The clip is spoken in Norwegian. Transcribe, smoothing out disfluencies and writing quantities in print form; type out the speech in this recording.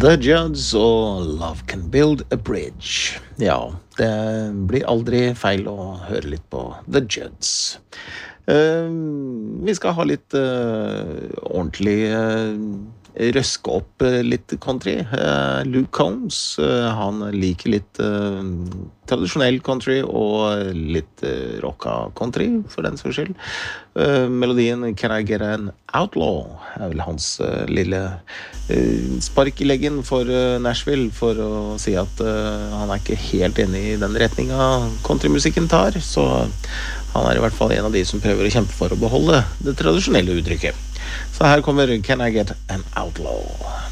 The Judds og Love Can Build a Bridge. Ja, det blir aldri feil å høre litt på The Judds. Vi skal ha litt ordentlig røske opp litt country. Luke Combs, han liker litt tradisjonell country og litt rocka country, for den saks skyld. Melodien Can I Get an Outlaw vel hans lille spark I leggen for Nashville, for å si at han ikke helt inne I den retningen countrymusikken tar, så han I hvert fall en av de som prøver å kjempe for å beholde det tradisjonelle uttrykket. Så her kommer Can I Get an Outlaw?